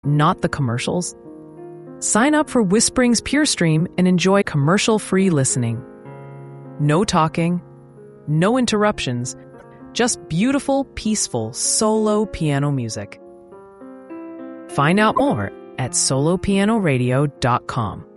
not the commercials? Sign up for Whispering's PureStream and enjoy commercial-free listening. No talking, no interruptions, just beautiful, peaceful solo piano music. Find out more at solopianoradio.com.